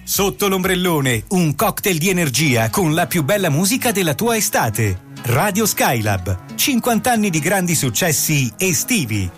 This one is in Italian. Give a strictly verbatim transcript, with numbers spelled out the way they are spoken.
Sotto l'ombrellone, un cocktail di energia con la più bella musica della tua estate. Radio Skylab, cinquanta anni di grandi successi estivi.